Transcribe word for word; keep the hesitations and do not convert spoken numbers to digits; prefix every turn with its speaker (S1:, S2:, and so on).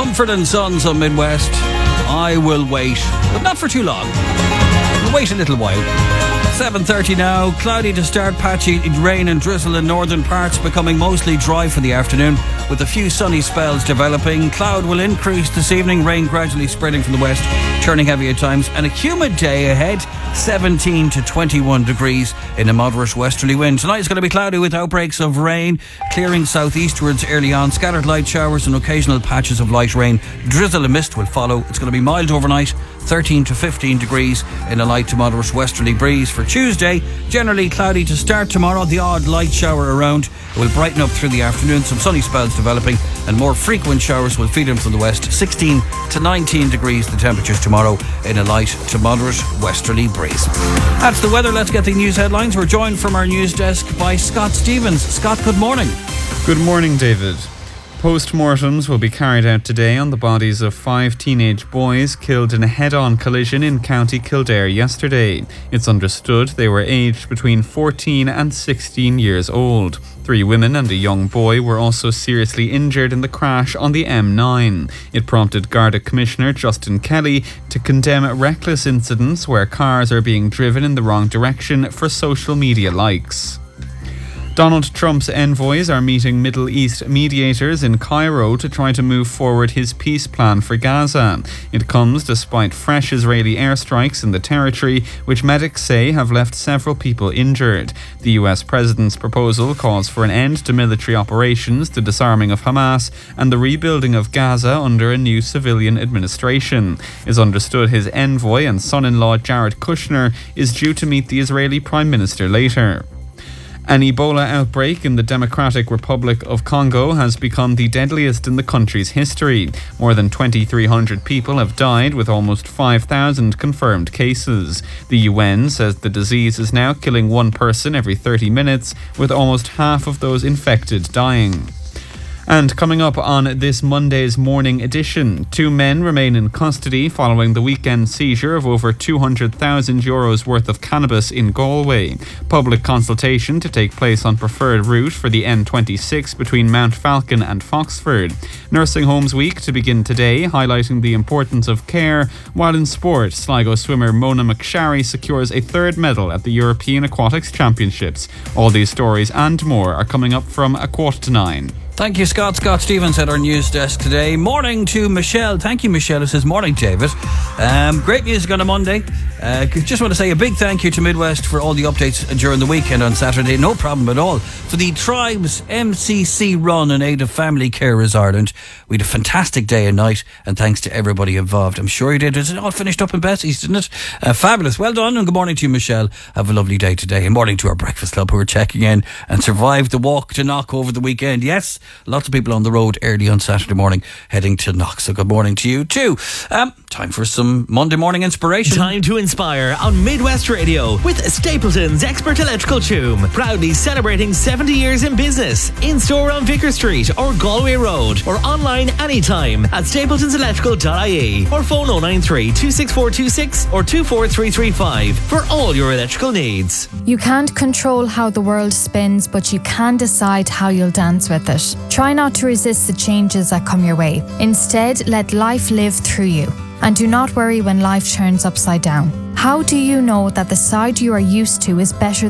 S1: Mumford and Sons on Midwest. I will wait, but not for too long. We'll wait a little while. seven thirty now, cloudy to start, patchy rain and drizzle in northern parts, becoming mostly dry for the afternoon, with a few sunny spells developing. Cloud will increase this evening, rain gradually spreading from the west, turning heavy at times, and a humid day ahead, seventeen to twenty-one degrees in a moderate westerly wind. Tonight is going to be cloudy with outbreaks of rain, clearing southeastwards early on, scattered light showers and occasional patches of light rain. Drizzle and mist will follow. It's going to be mild overnight, thirteen to fifteen degrees in a light to moderate westerly breeze. For Tuesday, generally cloudy to start tomorrow, the odd light shower around. It will brighten up through the afternoon, some sunny spells developing, and more frequent showers will feed in from the west. sixteen to nineteen degrees the temperatures tomorrow in a light to moderate westerly breeze. That's the weather. Let's get the news headlines. We're joined from our news desk by Scott Stevens. Scott, good morning.
S2: Good morning, David. Post-mortems will be carried out today on the bodies of five teenage boys killed in a head-on collision in County Kildare yesterday. It's understood they were aged between fourteen and sixteen years old. Three women and a young boy were also seriously injured in the crash on the M nine. It prompted Garda Commissioner Justin Kelly to condemn reckless incidents where cars are being driven in the wrong direction for social media likes. Donald Trump's envoys are meeting Middle East mediators in Cairo to try to move forward his peace plan for Gaza. It comes despite fresh Israeli airstrikes in the territory, which medics say have left several people injured. The U S president's proposal calls for an end to military operations, the disarming of Hamas, and the rebuilding of Gaza under a new civilian administration. It's understood his envoy and son-in-law Jared Kushner is due to meet the Israeli Prime Minister later. An Ebola outbreak in the Democratic Republic of Congo has become the deadliest in the country's history. More than twenty-three hundred people have died, with almost five thousand confirmed cases. The U N says the disease is now killing one person every thirty minutes, with almost half of those infected dying. And coming up on this Monday's morning edition, two men remain in custody following the weekend seizure of over two hundred thousand euros worth of cannabis in Galway. Public consultation to take place on preferred route for the N twenty-six between Mount Falcon and Foxford. Nursing Homes Week to begin today, highlighting the importance of care, while in sport, Sligo swimmer Mona McSharry secures a third medal at the European Aquatics Championships. All these stories and more are coming up from a quarter to nine.
S1: Thank you, Scott. Scott Stevens at our news desk today. Morning to Michelle. Thank you, Michelle. It says, morning, David. Um, great music on a Monday. Uh, just want to say a big thank you to Midwest for all the updates during the weekend on Saturday. No problem at all. For the Tribes M C C run in aid of Family Carers Ireland. We had a fantastic day and night, and thanks to everybody involved. I'm sure you did. It all finished up in Bessie's, didn't it? Uh, fabulous. Well done, and good morning to you, Michelle. Have a lovely day today. And morning to our Breakfast Club who are checking in and survived the walk to Knock over the weekend. Yes, lots of people on the road early on Saturday morning heading to Knock. So good morning to you too. Um, time for some Monday morning inspiration.
S3: Time to inspire on Midwest Radio with Stapleton's Expert Electrical Tomb. Proudly celebrating seventy years in business. In store on Vicar Street or Galway Road, or online anytime at stapletons electrical dot I E, or phone oh nine three, two six four two six or two four three three five for all your electrical needs.
S4: You can't control how the world spins, but you can decide how you'll dance with it. Try not to resist the changes that come your way. Instead, let life live through you. And do not worry when life turns upside down. How do you know that the side you are used to is better